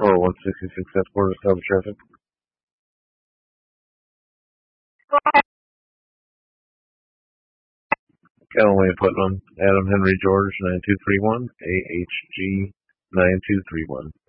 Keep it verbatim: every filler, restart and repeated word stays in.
Or one sixty-six South Quarter, stop traffic. Callaway Putnam, Adam Henry George, nine two three one, A H G nine two three one.